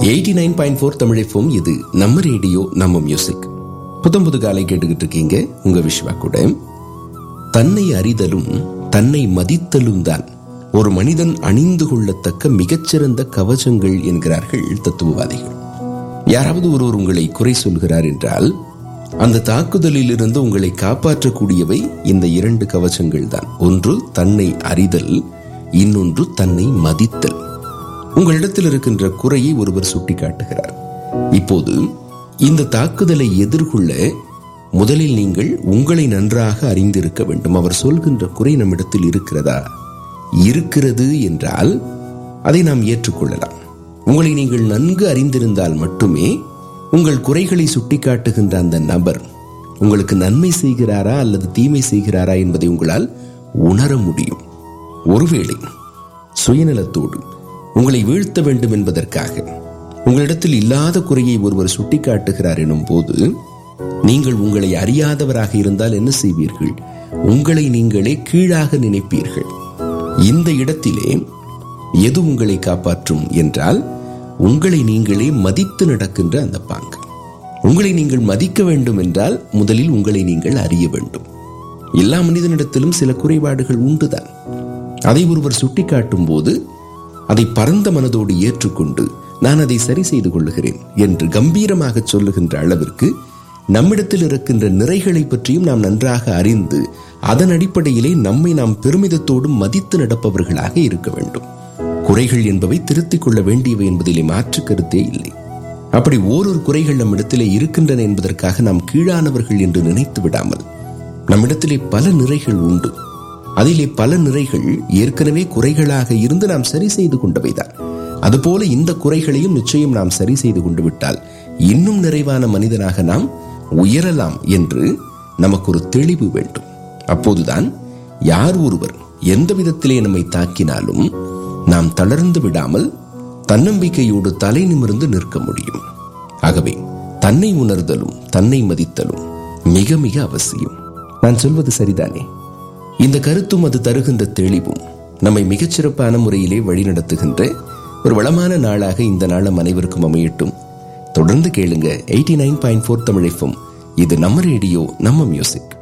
89.4 Tamil FM. இது நம்ம radio நம்ம மியூசிக். புது காலை கேட்டுக்கிட்டு இருக்கீங்க. உங்க விஸ்வா கூட. தன்னை அறிதலும் தன்னை மதித்தலும் தான் ஒரு மனிதன் அணிந்து கொள்ளத்தக்க மிகச்சிறந்த கவசங்கள் என்கிறார்கள் தத்துவவாதிகள். யாராவது ஒருவர் உங்களை குறை சொல்கிறார் என்றால் அந்த தாக்குதலில் இருந்து உங்களை காப்பாற்றக்கூடியவை இந்த இரண்டு கவசங்கள் தான். ஒன்று தன்னை அறிதல், இன்னொன்று தன்னை மதித்தல். உங்களிடத்தில் இருக்கின்ற குறையை ஒருவர் சுட்டி காட்டுகிறார். இப்போது இந்த தாக்குதலை எதிர்கொள்ள முதலில் நீங்கள் உங்களை நன்றாக அறிந்திருக்க வேண்டும். அவர் சொல்கின்ற குறை நம்மிடத்தில் இருக்கிறதா? இருக்கிறது என்றால் அதை நாம் ஏற்றுக்கொள்ளலாம். உங்களை நீங்கள் நன்கு அறிந்திருந்தால் மட்டுமே உங்கள் குறைகளை சுட்டி காட்டுகின்ற அந்த நபர் உங்களுக்கு நன்மை செய்கிறாரா அல்லது தீமை செய்கிறாரா என்பதை உங்களால் உணர முடியும். ஒருவேளை சுயநலத்தோடு உங்களை வீழ்த்த வேண்டும் என்பதற்காக உங்களிடத்தில் இல்லாத குறையை ஒருவர் சுட்டி காட்டுகிறார் எனும் போது நீங்கள் உங்களை அறியாதவராக இருந்தால் என்ன செய்வீர்கள்? உங்களை நீங்களே கீழாக நினைப்பீர்கள். இந்த இடத்திலே எது உங்களை காப்பாற்றும் என்றால் உங்களை நீங்களே மதித்து நடக்கின்ற அந்த பாங்கு. உங்களை நீங்கள் மதிக்க வேண்டும் என்றால் முதலில் உங்களை நீங்கள் அறிய வேண்டும். எல்லா மனிதனிடத்திலும் சில குறைபாடுகள் உண்டுதான். அதை ஒருவர் சுட்டி காட்டும் போது அதை பரந்த மனதோடு ஏற்றுக்கொண்டு நான் அதை சரி செய்து கொள்ளுகிறேன் என்று கம்பீரமாக சொல்லுகின்ற அளவிற்கு நம்மிடத்தில் இருக்கின்ற நிறைகளை பற்றியும் நாம் நன்றாக அறிந்து அதன் அடிப்படையிலே நம்மை நாம் பெருமிதத்தோடு மதித்து நடப்பவர்களாக இருக்க வேண்டும். குறைகள் என்பவை திருத்திக் கொள்ள வேண்டியவை என்பதிலே மாற்று கருத்தே இல்லை. அப்படி ஓரொரு குறைகள் நம்மிடத்திலே இருக்கின்றன என்பதற்காக நாம் கீழானவர்கள் என்று நினைத்து விடாமல் நம்மிடத்திலே பல நிறைகள் உண்டு. அதிலே பல நிறைகள் ஏற்கனவே குறைகளாக இருந்து நாம் சரி செய்து கொண்டவைதான். அதுபோல இந்த குறைகளையும் நிச்சயம் நாம் சரி செய்து கொண்டு விட்டால் இன்னும் நிறைவான மனிதனாக நாம் உயரலாம் என்று நமக்கு ஒரு தெளிவு வேண்டும். அப்போதுதான் யார் ஒருவர் எந்த விதத்திலே நம்மை தாக்கினாலும் நாம் தளர்ந்து விடாமல் தன்னம்பிக்கையோடு தலை நிமிர்ந்து நிற்க முடியும். ஆகவே தன்னை உணர்தலும் தன்னை மதித்தலும் மிக மிக அவசியம். நான் சொல்வது சரிதானே? இந்த கருத்தும் அது தருகின்ற தெளிவும் நம்மை மிகச்சிறப்பான முறையிலே வழிநடத்துகின்ற ஒரு வளமான நாளாக இந்த நாள் அனைவருக்கும் அமையட்டும். தொடர்ந்து கேளுங்க 89.4 தமிழ் FM. இது நம்ம ரேடியோ நம்ம மியூசிக்.